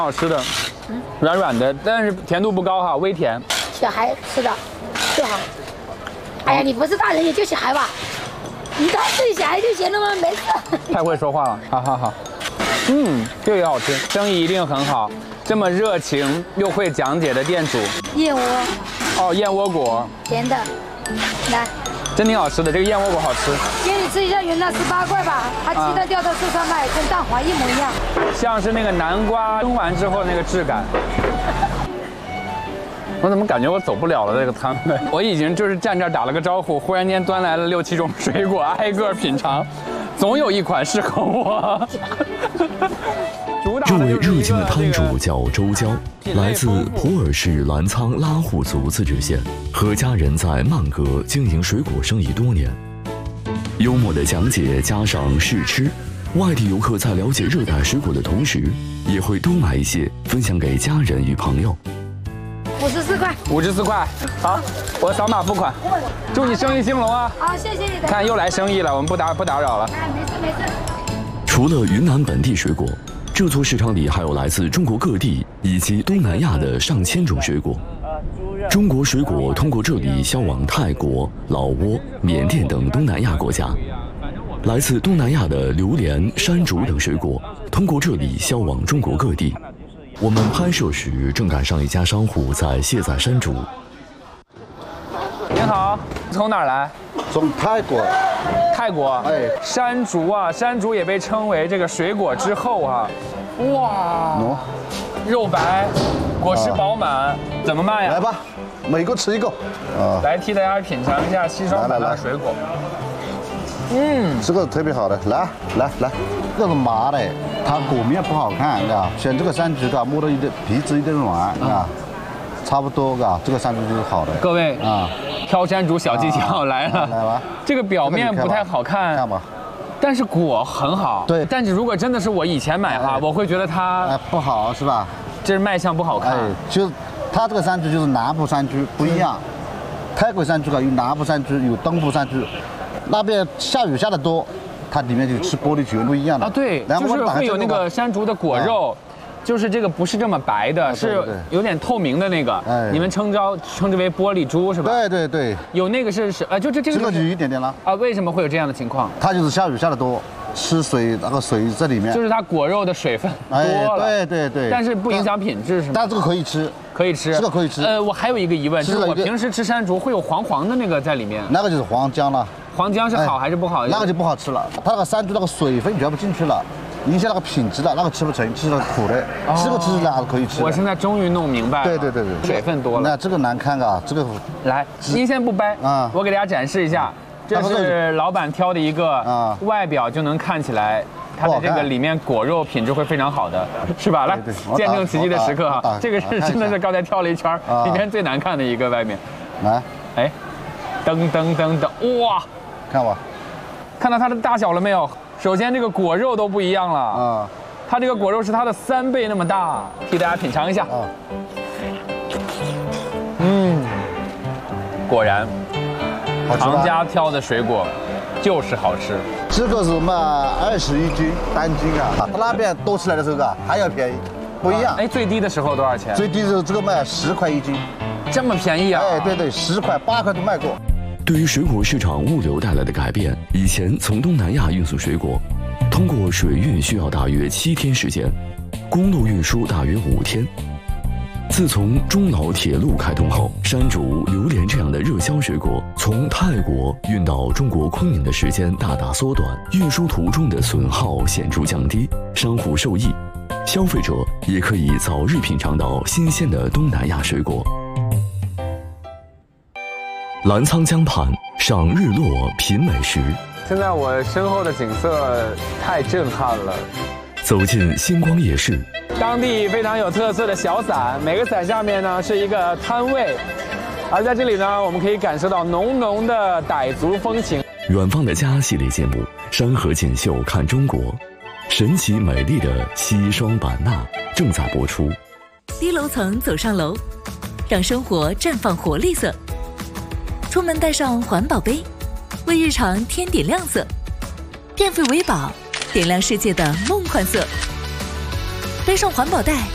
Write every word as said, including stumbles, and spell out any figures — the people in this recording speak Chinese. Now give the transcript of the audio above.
好吃的，软软的，但是甜度不高哈，微甜。 小孩吃的就好。哎呀，你不是大人也就小孩吧？你当自己小孩就行了吗？没事。 太会说话了，好好好。嗯，这个也好吃，生意一定很好。这么热情又会讲解的店主。 燕窝。 哦，燕窝果。 甜的，来。 真挺好吃的，这个燕窝果好吃。 给你吃一下，原来十八块吧，它鸡蛋掉到树上卖，跟蛋黄一模一样。 像是那个南瓜蒸完之后那个质感。我怎么感觉我走不了了？这个摊位，我已经就是站这儿打了个招呼，忽然间端来了六七种水果，挨个品尝，总有一款适合我。 这位热情的摊主叫周娇，来自普洱市澜沧拉祜族自治县，和家人在曼阁经营水果生意多年。幽默的讲解加上试吃，外地游客在了解热带水果的同时，也会多买一些分享给家人与朋友。 五十四块， 五十四块，好，我扫码付款。祝你生意兴隆啊！ 好，谢谢你的。 看又来生意了，我们不打不打扰了。 哎，没事没事。 除了云南本地水果。 这座市场里还有来自中国各地以及东南亚的上千种水果。中国水果通过这里销往泰国、老挝、缅甸等东南亚国家。来自东南亚的榴莲、山竹等水果通过这里销往中国各地。我们拍摄时正赶上一家商户在卸载山竹。 您好，从哪儿来？ 从泰国。 泰国， 哎， 山竹啊，山竹也被称为这个水果之后啊，哇， 喏， 肉白，果实饱满，怎么卖呀？ 来吧，每个吃一个， 啊，来替大家品尝一下西双版纳水果。嗯， 这个特别好的，来来来，这是麻的，它果面不好看，啊，选这个山竹啊，摸到一点皮子一点软，啊，差不多啊，这个山竹就是好的。 各位啊。 挑山竹小技巧来了， 来吧。 这个表面不太好看， 看吧。 但是果很好。对。但是如果真的是我以前买哈，我会觉得它不好，是吧？ 这是卖相不好看。哎， 就它这个山竹就是南部山竹不一样，泰国山竹啊有南部山竹，有东部山竹，那边下雨下的多，它里面就吃玻璃全都一样的。 啊，对，就是会有那个山竹的果肉。 就是这个不是这么白的，是有点透明的那个，你们称招称之为玻璃珠是吧？ 对对对， 有那个是是呃，就这这个这个就一点点了啊。为什么会有这样的情况？ 它就是下雨下的多，吃水那个水在里面， 就是它果肉的水分多了。 对对对。 但是不影响品质是吗？ 但这个可以吃， 可以吃， 这个可以吃。 呃，我还有一个疑问，就是我平时吃山竹会有黄黄的那个在里面， 那个就是黄姜了。 黄姜是好还是不好？ 那个就不好吃了，它那个山竹那个水分全部进去了。 影响那个品质了，那个吃不成，吃了苦的，这个吃了还是可以吃。 我现在终于弄明白了。 对对对对， 水分多了。 那这个难看啊，这个来，您先不掰啊，我给大家展示一下，这是老板挑的一个啊，外表就能看起来它的这个里面果肉品质会非常好的，是吧？来，见证奇迹的时刻哈，这个是真的是刚才挑了一圈，里面最难看的一个外面。 来， 哎，噔噔噔噔，哇， 看吧， 看到它的大小了没有？ 首先，这个果肉都不一样了啊！它这个果肉是它的三倍那么大，替大家品尝一下。啊，嗯，果然，行家挑的水果就是好吃。 这个是卖二十一斤单斤啊，它那边多起来的时候啊还要便宜，不一样。 哎，最低的时候多少钱？ 最低的时候这个卖十块一斤， 这么便宜啊？ 哎，对对，十块八块都卖过。 对于水果市场物流带来的改变，以前从东南亚运送水果，通过水运需要大约七天时间，公路运输大约五天。自从中老铁路开通后，山竹、榴莲这样的热销水果从泰国运到中国昆明的时间大大缩短，运输途中的损耗显著降低，商户受益，消费者也可以早日品尝到新鲜的东南亚水果。 澜沧江畔赏日落品美食， 现在我身后的景色太震撼了。 走进星光夜市， 当地非常有特色的小伞，每个伞下面呢是一个摊位，而在这里呢，我们可以感受到浓浓的傣族风情。 远方的家系列节目《山河锦绣看中国》，神奇美丽的西双版纳正在播出。 低楼层走上楼，让生活绽放活力色。 出门带上环保杯，为日常添点亮色。电费为宝，点亮世界的梦幻色。背上环保袋，